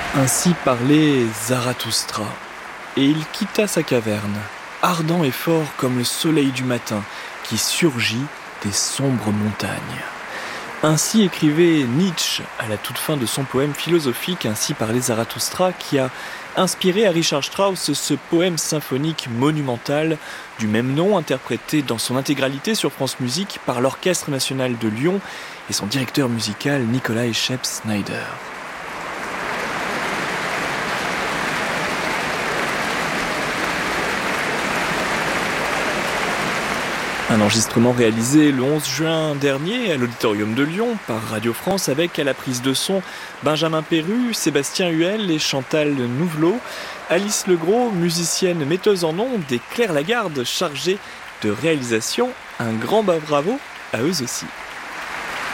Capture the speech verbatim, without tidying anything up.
Ainsi parlait Zarathustra, et il quitta sa caverne, ardent et fort comme le soleil du matin qui surgit des sombres montagnes. Ainsi écrivait Nietzsche à la toute fin de son poème philosophique Ainsi parlait Zarathustra, qui a inspiré à Richard Strauss ce poème symphonique monumental du même nom, interprété dans son intégralité sur France Musique par l'Orchestre national de Lyon et son directeur musical Nikolai Scheps-Snyder. Un enregistrement réalisé le onze juin dernier à l'Auditorium de Lyon par Radio France avec à la prise de son Benjamin Perru, Sébastien Huel et Chantal Nouvelot, Alice Legros, musicienne metteuse en ondes, et Claire Lagarde, chargée de réalisation. Un grand bravo à eux aussi.